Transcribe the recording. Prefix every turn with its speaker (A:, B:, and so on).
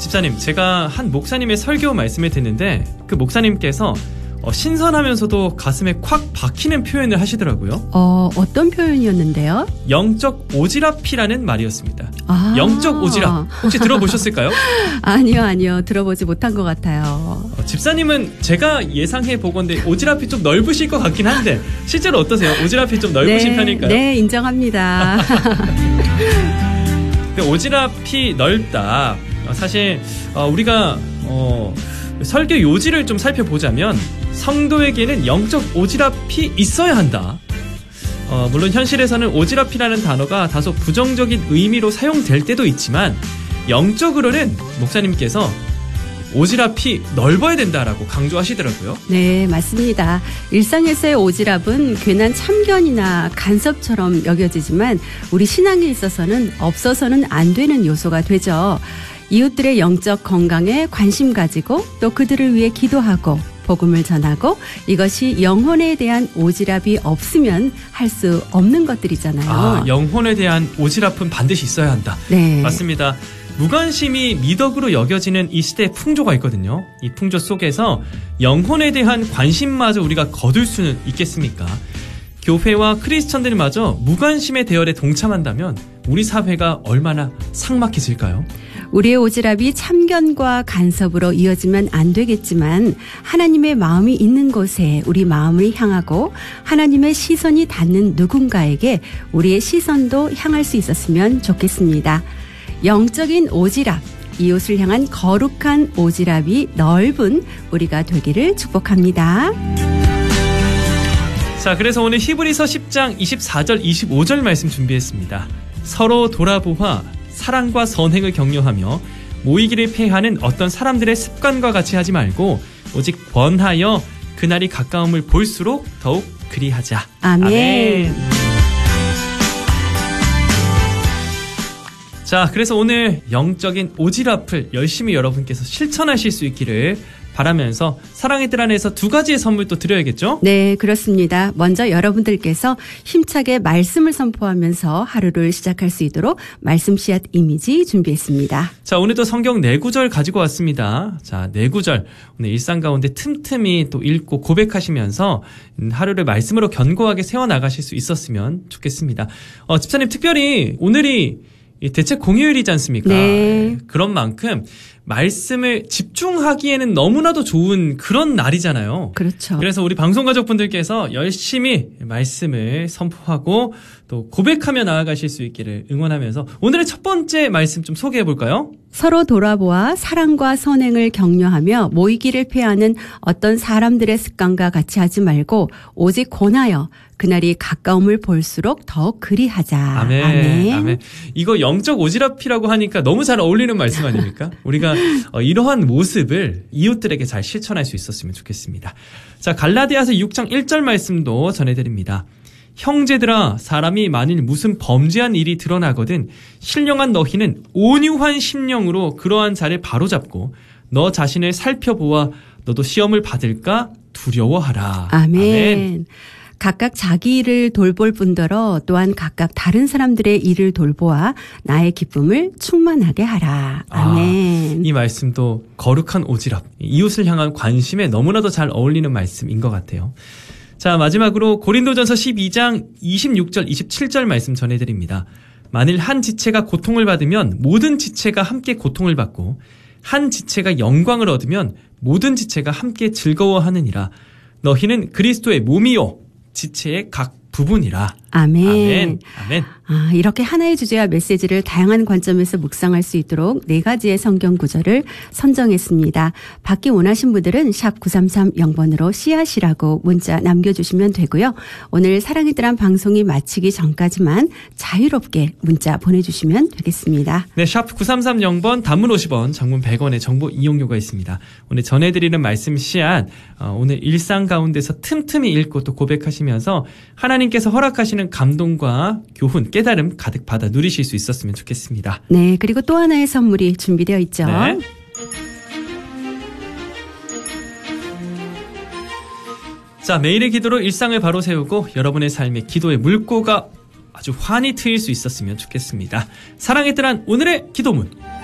A: 집사님, 제가 한 목사님의 설교 말씀을 듣는데 그 목사님께서 신선하면서도 가슴에 콱 박히는 표현을 하시더라고요.
B: 어떤 표현이었는데요?
A: 영적 오지랖이라는 말이었습니다.
B: 아.
A: 영적 오지랖. 혹시 들어보셨을까요?
B: 아니요. 들어보지 못한 것 같아요.
A: 집사님은 제가 예상해 보건대 오지랖이 좀 넓으실 것 같긴 한데 실제로 어떠세요? 오지랖이 좀 넓으신 편일까요?
B: 네, 인정합니다.
A: 오지랖이 넓다. 사실 우리가 설교 요지를 좀 살펴보자면 성도에게는 영적 오지랖이 있어야 한다. 물론 현실에서는 오지랖이라는 단어가 다소 부정적인 의미로 사용될 때도 있지만 영적으로는 목사님께서 오지랖이 넓어야 된다라고 강조하시더라고요.
B: 네, 맞습니다. 일상에서의 오지랖은 괜한 참견이나 간섭처럼 여겨지지만 우리 신앙에 있어서는 없어서는 안 되는 요소가 되죠. 이웃들의 영적 건강에 관심 가지고 또 그들을 위해 기도하고 복음을 전하고 이것이 영혼에 대한 오지랖이 없으면 할 수 없는 것들이잖아요.
A: 영혼에 대한 오지랖은 반드시 있어야 한다.
B: 네.
A: 맞습니다. 무관심이 미덕으로 여겨지는 이 시대의 풍조가 있거든요. 이 풍조 속에서 영혼에 대한 관심마저 우리가 거둘 수는 있겠습니까? 교회와 크리스천들마저 무관심의 대열에 동참한다면 우리 사회가 얼마나 삭막해질까요?
B: 우리의 오지랖이 참견과 간섭으로 이어지면 안 되겠지만 하나님의 마음이 있는 곳에 우리 마음을 향하고 하나님의 시선이 닿는 누군가에게 우리의 시선도 향할 수 있었으면 좋겠습니다. 영적인 오지랖, 이웃을 향한 거룩한 오지랖이 넓은 우리가 되기를 축복합니다.
A: 자, 그래서 오늘 히브리서 10장 24절 25절 말씀 준비했습니다. 서로 돌아보아 사랑과 선행을 격려하며 모이기를 폐하는 어떤 사람들의 습관과 같이 하지 말고 오직 권하여 그날이 가까움을 볼수록 더욱 그리하자.
B: 아멘.
A: 자, 그래서 오늘 영적인 오지랖을 열심히 여러분께서 실천하실 수 있기를 바라면서 사랑의 뜰 안에서 두 가지의 선물 또 드려야겠죠?
B: 네, 그렇습니다. 먼저 여러분들께서 힘차게 말씀을 선포하면서 하루를 시작할 수 있도록 말씀 씨앗 이미지 준비했습니다.
A: 자, 오늘도 성경 4구절 가지고 왔습니다. 자, 4구절 오늘 일상 가운데 틈틈이 또 읽고 고백하시면서 하루를 말씀으로 견고하게 세워나가실 수 있었으면 좋겠습니다. 집사님, 특별히 오늘이 대책 공휴일이지 않습니까?
B: 네.
A: 그런 만큼 말씀을 집중하기에는 너무나도 좋은 그런 날이잖아요.
B: 그렇죠.
A: 그래서 우리 방송가족분들께서 열심히 말씀을 선포하고 또 고백하며 나아가실 수 있기를 응원하면서 오늘의 첫 번째 말씀 좀 소개해 볼까요?
B: 서로 돌아보아 사랑과 선행을 격려하며 모이기를 폐하는 어떤 사람들의 습관과 같이 하지 말고 오직 권하여 그날이 가까움을 볼수록 더욱 그리하자.
A: 아멘.
B: 아멘.
A: 아멘. 이거 영적 오지랖이라고 하니까 너무 잘 어울리는 말씀 아닙니까? 우리가 이러한 모습을 이웃들에게 잘 실천할 수 있었으면 좋겠습니다. 자, 갈라디아서 6장 1절 말씀도 전해드립니다. 형제들아, 사람이 만일 무슨 범죄한 일이 드러나거든 신령한 너희는 온유한 심령으로 그러한 자를 바로잡고 너 자신을 살펴보아 너도 시험을 받을까 두려워하라.
B: 아멘.
A: 아멘.
B: 각각 자기 일을 돌볼 뿐더러 또한 각각 다른 사람들의 일을 돌보아 나의 기쁨을 충만하게 하라. 아멘.
A: 이 말씀도 거룩한 오지랖, 이웃을 향한 관심에 너무나도 잘 어울리는 말씀인 것 같아요. 자, 마지막으로 고린도전서 12장 26절 27절 말씀 전해드립니다. 만일 한 지체가 고통을 받으면 모든 지체가 함께 고통을 받고 한 지체가 영광을 얻으면 모든 지체가 함께 즐거워하느니라. 너희는 그리스도의 몸이요 지체의 각 부분이라.
B: 아멘.
A: 아멘. 아멘.
B: 이렇게 하나의 주제와 메시지를 다양한 관점에서 묵상할 수 있도록 4가지의 성경 구절을 선정했습니다. 받기 원하신 분들은 샵 9330번으로 씨앗이라고 문자 남겨주시면 되고요. 오늘 사랑의 뜰 방송이 마치기 전까지만 자유롭게 문자 보내주시면 되겠습니다.
A: 네, 샵 9330번 단문 50원, 장문 100원의 정보 이용료가 있습니다. 오늘 전해드리는 말씀 씨앗, 오늘 일상 가운데서 틈틈이 읽고 또 고백하시면서 하나님께서 허락하시는 감동과 교훈, 깨달음 가득 받아 누리실 수 있었으면 좋겠습니다.
B: 네, 그리고 또 하나의 선물이 준비되어 있죠.
A: 네. 자, 매일의 기도로 일상을 바로 세우고 여러분의 삶에 기도의 물꼬가 아주 환히 트일 수 있었으면 좋겠습니다. 사랑의 뜰 오늘의 기도문.